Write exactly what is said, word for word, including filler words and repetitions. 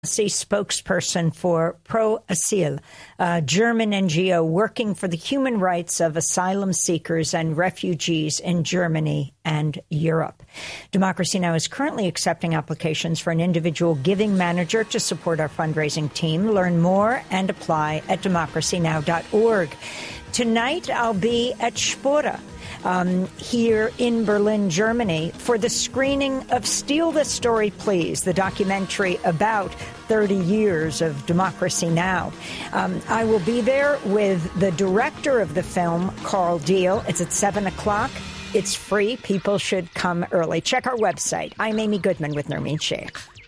spokesperson for Pro Asyl, a German N G O working for the human rights of asylum seekers and refugees in Germany and Europe. Democracy Now! Is currently accepting applications for an individual giving manager to support our fundraising team. Learn more and apply at democracy now dot org. Tonight, I'll be at Spora. Um, here in Berlin, Germany, for the screening of Steal the Story, Please, the documentary about thirty years of Democracy Now! Um, I will be there with the director of the film, Carl Deal. It's at seven o'clock. It's free. People should come early. Check our website. I'm Amy Goodman with Nermeen Sheikh.